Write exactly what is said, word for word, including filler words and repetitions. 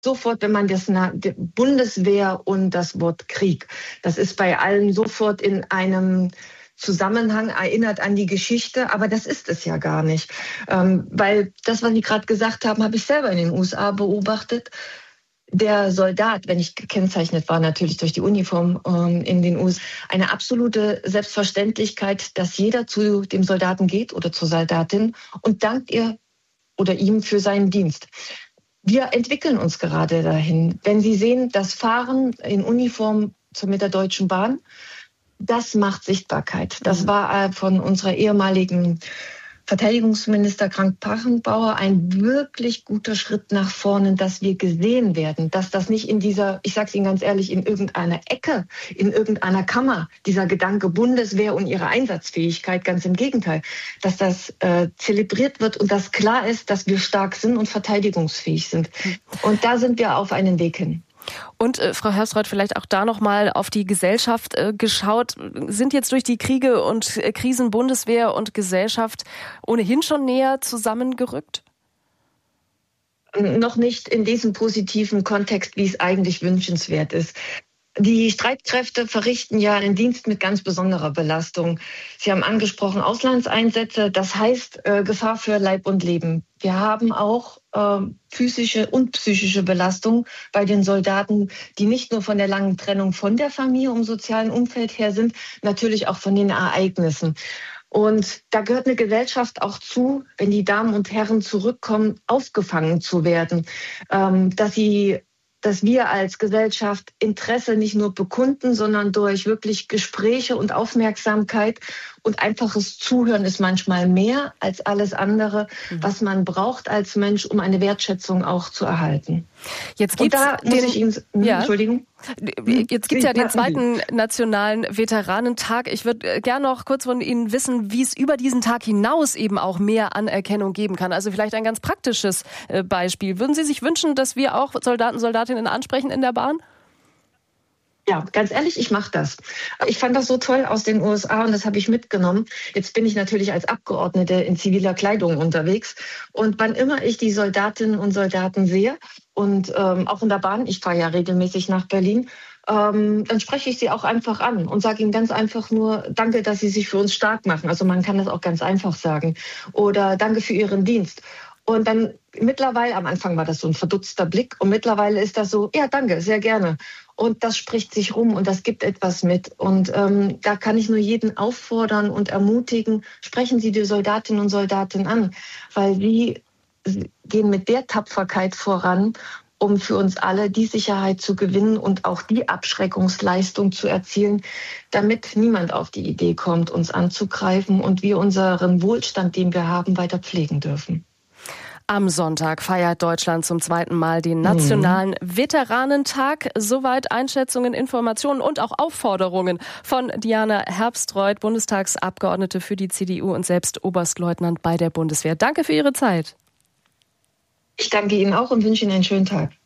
sofort, wenn man das Na- die Bundeswehr und das Wort Krieg, das ist bei allen sofort in einem Zusammenhang, erinnert an die Geschichte, aber das ist es ja gar nicht. Ähm, weil das, was Sie gerade gesagt haben, habe ich selber in den U S A beobachtet. Der Soldat, wenn ich gekennzeichnet war, natürlich durch die Uniform ähm, in den U S A, eine absolute Selbstverständlichkeit, dass jeder zu dem Soldaten geht oder zur Soldatin und dankt ihr oder ihm für seinen Dienst. Wir entwickeln uns gerade dahin. Wenn Sie sehen, das Fahren in Uniform mit der Deutschen Bahn, das macht Sichtbarkeit. Das war äh, von unserer ehemaligen Verteidigungsminister Kramp-Karrenbauer ein wirklich guter Schritt nach vorne, dass wir gesehen werden, dass das nicht in dieser, ich sage es Ihnen ganz ehrlich, in irgendeiner Ecke, in irgendeiner Kammer, dieser Gedanke Bundeswehr und ihre Einsatzfähigkeit, ganz im Gegenteil, dass das äh, zelebriert wird und dass klar ist, dass wir stark sind und verteidigungsfähig sind. Und da sind wir auf einen Weg hin. Und äh, Frau Herbstreuth, vielleicht auch da nochmal auf die Gesellschaft äh, geschaut. Sind jetzt durch die Kriege und äh, Krisen Bundeswehr und Gesellschaft ohnehin schon näher zusammengerückt? Noch nicht in diesem positiven Kontext, wie es eigentlich wünschenswert ist. Die Streitkräfte verrichten ja einen Dienst mit ganz besonderer Belastung. Sie haben angesprochen Auslandseinsätze, das heißt äh, Gefahr für Leib und Leben. Wir haben auch äh, physische und psychische Belastung bei den Soldaten, die nicht nur von der langen Trennung von der Familie, im sozialen Umfeld her sind, natürlich auch von den Ereignissen. Und da gehört eine Gesellschaft auch zu, wenn die Damen und Herren zurückkommen, aufgefangen zu werden, ähm, dass sie dass wir als Gesellschaft Interesse nicht nur bekunden, sondern durch wirklich Gespräche und Aufmerksamkeit und einfaches Zuhören ist manchmal mehr als alles andere, mhm. was man braucht als Mensch, um eine Wertschätzung auch zu erhalten. Jetzt gibt's und da den, muss ich Ihnen, ja. Entschuldigung. Jetzt gibt es ja den zweiten nationalen Veteranentag. Ich würde gerne noch kurz von Ihnen wissen, wie es über diesen Tag hinaus eben auch mehr Anerkennung geben kann. Also vielleicht ein ganz praktisches Beispiel. Würden Sie sich wünschen, dass wir auch Soldaten, Soldatinnen ansprechen in der Bahn? Ja, ganz ehrlich, ich mache das. Ich fand das so toll aus den U S A und das habe ich mitgenommen. Jetzt bin ich natürlich als Abgeordnete in ziviler Kleidung unterwegs. Und wann immer ich die Soldatinnen und Soldaten sehe und ähm, auch in der Bahn, ich fahre ja regelmäßig nach Berlin, ähm, dann spreche ich sie auch einfach an und sage ihnen ganz einfach nur, danke, dass Sie sich für uns stark machen. Also man kann das auch ganz einfach sagen. Oder danke für Ihren Dienst. Und dann mittlerweile, am Anfang war das so ein verdutzter Blick und mittlerweile ist das so, ja, danke, sehr gerne. Und das spricht sich rum und das gibt etwas mit. Und ähm, da kann ich nur jeden auffordern und ermutigen, sprechen Sie die Soldatinnen und Soldaten an, weil sie gehen mit der Tapferkeit voran, um für uns alle die Sicherheit zu gewinnen und auch die Abschreckungsleistung zu erzielen, damit niemand auf die Idee kommt, uns anzugreifen und wir unseren Wohlstand, den wir haben, weiter pflegen dürfen. Am Sonntag feiert Deutschland zum zweiten Mal den nationalen mhm. Veteranentag. Soweit Einschätzungen, Informationen und auch Aufforderungen von Diana Herbstreuth, Bundestagsabgeordnete für die C D U und selbst Oberstleutnant bei der Bundeswehr. Danke für Ihre Zeit. Ich danke Ihnen auch und wünsche Ihnen einen schönen Tag.